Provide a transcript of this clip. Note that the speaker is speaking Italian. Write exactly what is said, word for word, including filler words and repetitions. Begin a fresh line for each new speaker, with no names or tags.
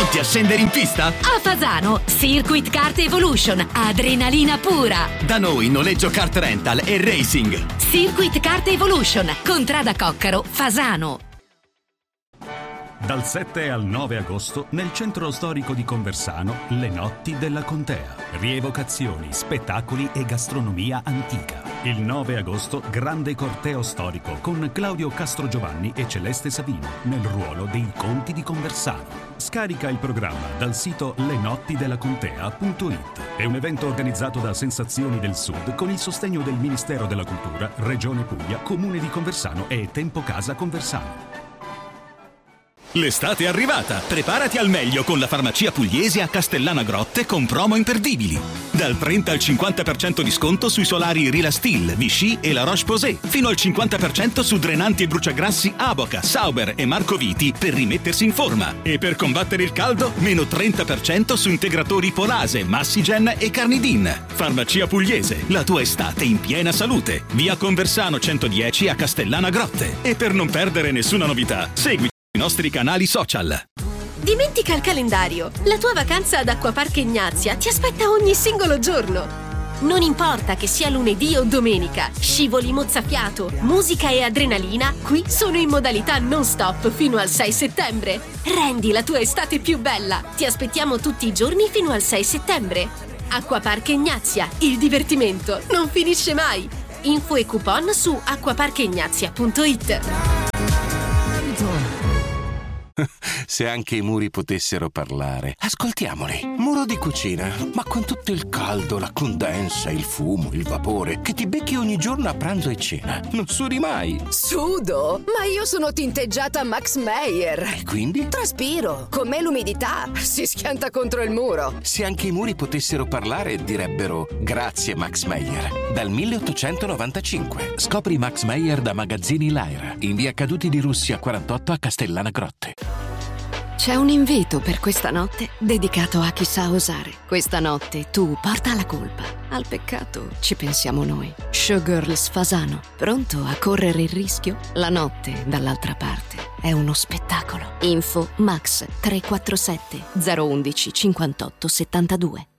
Pronti a scendere in pista?
A Fasano, Circuit Kart Evolution, adrenalina pura.
Da noi noleggio kart rental e racing.
Circuit Kart Evolution, Contrada Coccaro, Fasano.
Dal sette al nove agosto nel centro storico di Conversano, le notti della Contea. Rievocazioni, spettacoli e gastronomia antica. Il nove agosto, grande corteo storico con Claudio Castrogiovanni e Celeste Savino nel ruolo dei Conti di Conversano. Scarica il programma dal sito lenottidellacontea punto it. È un evento organizzato da Sensazioni del Sud con il sostegno del Ministero della Cultura, Regione Puglia, Comune di Conversano e Tempo Casa Conversano.
L'estate è arrivata! Preparati al meglio con la farmacia pugliese a Castellana Grotte con promo imperdibili. Dal trenta al cinquanta per cento di sconto sui solari Rilastil, Vichy e La Roche-Posay. Fino al cinquanta per cento su drenanti e bruciagrassi Avoca, Sauber e Marco Viti per rimettersi in forma. E per combattere il caldo, meno trenta per cento su integratori Polase, Massigen e Carnidin. Farmacia pugliese, la tua estate in piena salute. Via Conversano centodieci a Castellana Grotte. E per non perdere nessuna novità, segui i nostri canali social.
Dimentica il calendario. La tua vacanza ad Acquapark Ignazia ti aspetta ogni singolo giorno. Non importa che sia lunedì o domenica, scivoli mozzafiato, musica e adrenalina qui sono in modalità non stop fino al sei settembre. Rendi la tua estate più bella. Ti aspettiamo tutti i giorni fino al sei settembre. Acquapark Ignazia, il divertimento non finisce mai. Info e coupon su acquapark ignazia punto it.
Se anche i muri potessero parlare. Ascoltiamoli. Muro di cucina. Ma con tutto il caldo, la condensa, il fumo, il vapore che ti becchi ogni giorno a pranzo e cena, non sudi mai.
Sudo? Ma io sono tinteggiata Max Meyer.
E quindi?
Traspiro. Con me l'umidità si schianta contro il muro.
Se anche i muri potessero parlare, direbbero grazie Max Meyer. Dal milleottocentonovantacinque. Scopri Max Meyer da Magazzini Lyra. In via Caduti di Russia quarantotto a Castellana Grotte.
C'è un invito per questa notte dedicato a chi sa osare. Questa notte tu porta la colpa. Al peccato ci pensiamo noi. Showgirls Fasano, pronto a correre il rischio? La notte dall'altra parte è uno spettacolo. Info Max tre quattro sette zero uno uno cinquantotto settantadue.